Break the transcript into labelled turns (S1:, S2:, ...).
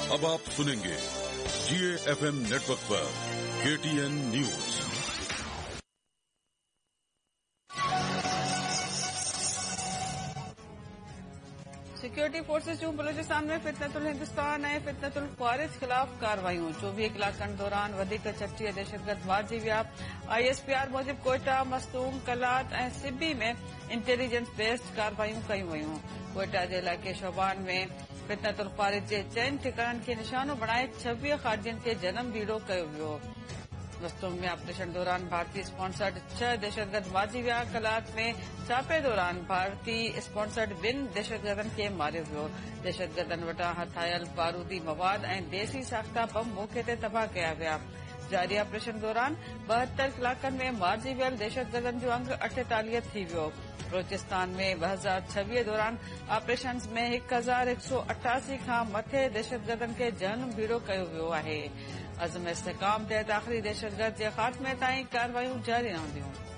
S1: अब आप सुनेंगे GAFM network पर KTN न्यूज।
S2: सिक्योरिटी फोर्सेस जूं बलूचिस्तान में फितनतुल हिंदुस्तान ऐं फितनतुल ख़्वारिज ख़िलाफ़ कार्रवायूं। 24 कलाकनि दौरान वधीक 36 दहशतगर्द मारिजी विया। ISPR मूजिबि कोयटा, मस्तूम, कलात ऐं सिब्बी में इंटेलिजेंस बेस्ड कार्रवायूं कयूं वयूं। कोयटा जे इलाइक़े शोबान में फितनतुल ख़्वारिज जे 4 ठिकाणनि खे निशानो बणाए 26 ख़ारिजियुनि खे जनम बीड़ो कयो वियो। मस्तूम में ऑपरेशन दौरान भारतीय स्पॉन्सर्ड 6 दहशतगर्द मारिजी विया। कलात में छापे दौरान भारतीय स्पॉन्सर्ड 2 दहशतगर्दनि खे मारियो वियो। दहशतगर्दनि वटां हथायल बारूदी मवाद ऐं देसी साख्ता बम मौके ते तबाह कया विया। जारी ऑपरेशन दौरान 72 कलाकनि में मारिजी वियल दहशतगर्दनि जो अंग 48 थी वियो। बलूचिस्तान में 2026 दौरान ऑपरेशन में 1188 खां मथे दहशतगर्दनि खे जनम बीड़ो कयो वियो आहे। अज़म इस्तेहकाम तहत आख़िरी दहशतगर्द जे ख़ात्मे ताईं कार्रवायूं जारी रहंदियूं।